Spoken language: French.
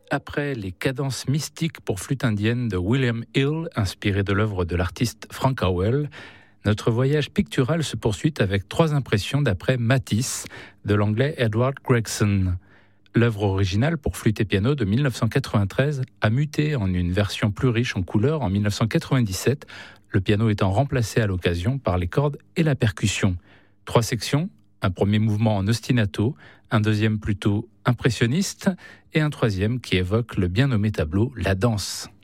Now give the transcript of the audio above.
Après les cadences mystiques pour flûte indienne de William Hill, inspiré de l'œuvre de l'artiste Frank Howell, notre voyage pictural se poursuit avec 3 impressions d'après Matisse, de l'anglais Edward Gregson. L'œuvre originale pour flûte et piano de 1993 a muté en une version plus riche en couleurs en 1997, le piano étant remplacé à l'occasion par les cordes et la percussion. 3 sections, un premier mouvement en ostinato, un deuxième plutôt impressionniste et un troisième qui évoque le bien nommé tableau La Danse.